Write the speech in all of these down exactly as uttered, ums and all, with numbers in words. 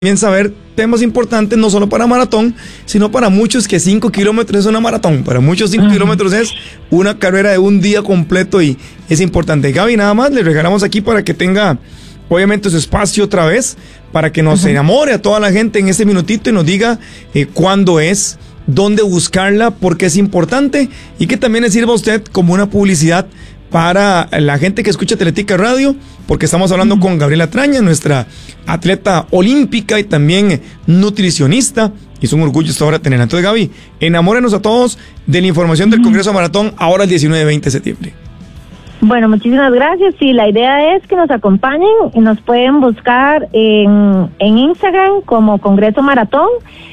Bien saber temas importantes no solo para maratón, sino para muchos que cinco kilómetros es una maratón, para muchos cinco uh-huh. kilómetros es una carrera de un día completo y es importante. Gaby, nada más le regalamos aquí para que tenga obviamente su espacio otra vez, para que nos uh-huh. enamore a toda la gente en este minutito y nos diga eh, cuándo es, dónde buscarla, por qué es importante y que también le sirva a usted como una publicidad para la gente que escucha Teletica Radio, porque estamos hablando con Gabriela Traña, nuestra atleta olímpica y también nutricionista, y es un orgullo esta hora tenerla. Entonces, Gaby, enamórenos a todos de la información del Congreso Maratón ahora el diecinueve y veinte de septiembre. Bueno, muchísimas gracias. Sí, la idea es que nos acompañen y nos pueden buscar en, en Instagram como Congreso Maratón.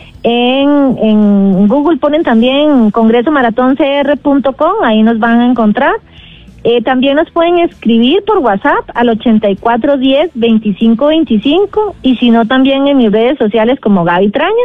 En, en Google ponen también congreso maratón c r punto com, ahí nos van a encontrar. Eh, también nos pueden escribir por WhatsApp al ochenta y cuatro diez veinticinco veinticinco y si no también en mis redes sociales como Gaby Traña.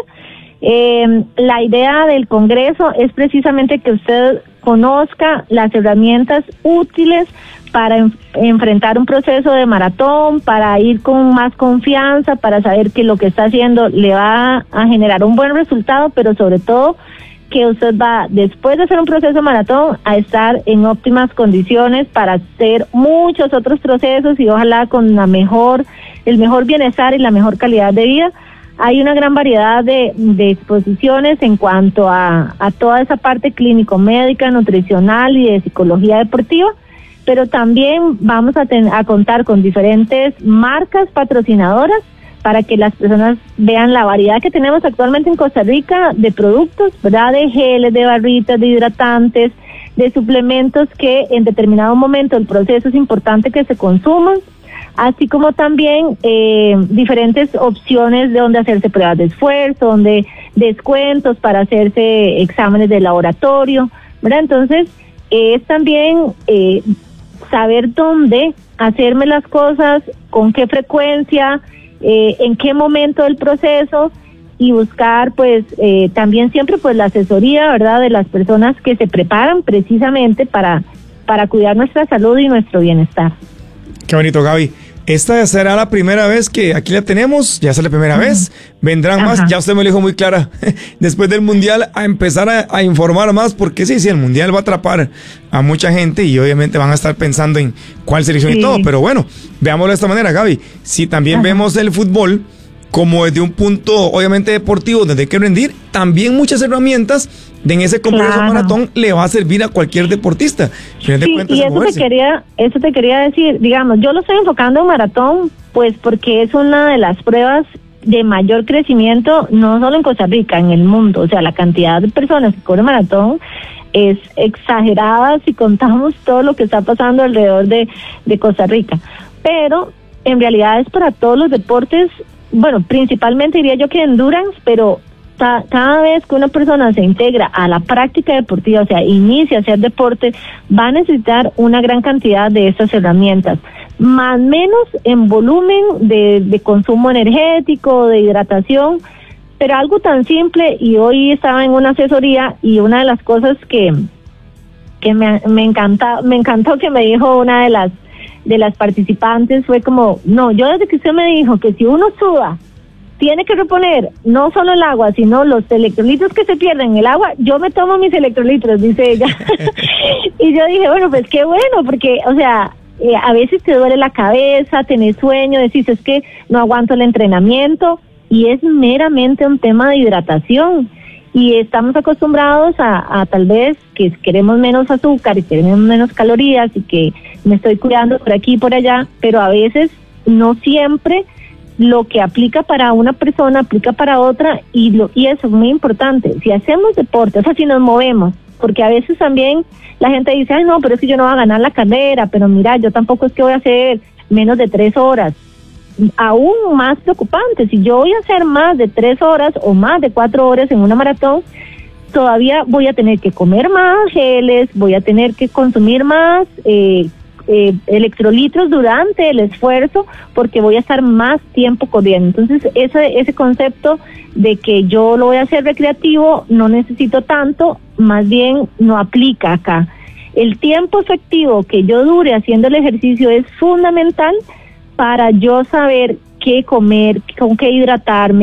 Eh, la idea del Congreso es precisamente que usted conozca las herramientas útiles para en, enfrentar un proceso de maratón, para ir con más confianza, para saber que lo que está haciendo le va a generar un buen resultado, pero sobre todo que usted va, después de hacer un proceso de maratón, a estar en óptimas condiciones para hacer muchos otros procesos y ojalá con la mejor, el mejor bienestar y la mejor calidad de vida. Hay una gran variedad de, de exposiciones en cuanto a, a toda esa parte clínico-médica, nutricional y de psicología deportiva, pero también vamos a, ten, a contar con diferentes marcas patrocinadoras para que las personas vean la variedad que tenemos actualmente en Costa Rica de productos, ¿verdad? De geles, de barritas, de hidratantes, de suplementos que en determinado momento del proceso es importante que se consuman, así como también eh, diferentes opciones de donde hacerse pruebas de esfuerzo, donde descuentos para hacerse exámenes de laboratorio, ¿verdad? Entonces, eh, es también eh, saber dónde hacerme las cosas, con qué frecuencia, Eh, en qué momento del proceso y buscar pues eh, también siempre pues la asesoría, ¿verdad?, de las personas que se preparan precisamente para, para cuidar nuestra salud y nuestro bienestar. Qué bonito, Gaby. Esta será la primera vez que aquí la tenemos, ya es la primera uh-huh. vez, vendrán Ajá. más, ya usted me lo dijo muy clara, después del Mundial a empezar a, a informar más, porque sí, sí, el Mundial va a atrapar a mucha gente y obviamente van a estar pensando en cuál selección sí. y todo, pero bueno, veámoslo de esta manera, Gaby, si también Ajá. vemos el fútbol como desde un punto obviamente deportivo, desde que rendir, también muchas herramientas de en ese Congreso claro. Maratón le va a servir a cualquier deportista. Sí, y eso te quería, eso te quería decir, digamos, yo lo estoy enfocando en maratón, pues porque es una de las pruebas de mayor crecimiento, no solo en Costa Rica, en el mundo, o sea, la cantidad de personas que corren maratón es exagerada si contamos todo lo que está pasando alrededor de, de Costa Rica, pero en realidad es para todos los deportes, bueno, principalmente diría yo que endurance, pero ta, cada vez que una persona se integra a la práctica deportiva, o sea, inicia a hacer deporte, va a necesitar una gran cantidad de estas herramientas, más o menos en volumen de, de consumo energético, de hidratación, pero algo tan simple, y hoy estaba en una asesoría y una de las cosas que, que me, me, encanta, me encantó que me dijo una de las de las participantes fue como, no, yo desde que usted me dijo que si uno suda, tiene que reponer no solo el agua, sino los electrolitos que se pierden en el agua, yo me tomo mis electrolitos, dice ella. Y yo dije, bueno, pues qué bueno, porque, o sea, eh, a veces te duele la cabeza, tenés sueño, decís, es que no aguanto el entrenamiento, y es meramente un tema de hidratación. Y estamos acostumbrados a, a tal vez que queremos menos azúcar y queremos menos calorías y que me estoy cuidando por aquí y por allá, pero a veces no siempre lo que aplica para una persona aplica para otra, y, lo, y eso es muy importante. Si hacemos deporte, o sea, si nos movemos, porque a veces también la gente dice, ay no, pero es que yo no voy a ganar la carrera, pero mira, yo tampoco es que voy a hacer menos de tres horas. Aún más preocupante, si yo voy a hacer más de tres horas o más de cuatro horas en una maratón, todavía voy a tener que comer más geles, voy a tener que consumir más eh, eh, electrolitos durante el esfuerzo, porque voy a estar más tiempo corriendo. Entonces ese, ese concepto de que yo lo voy a hacer recreativo, no necesito tanto, más bien no aplica acá. El tiempo efectivo que yo dure haciendo el ejercicio es fundamental para yo saber qué comer, con qué hidratarme,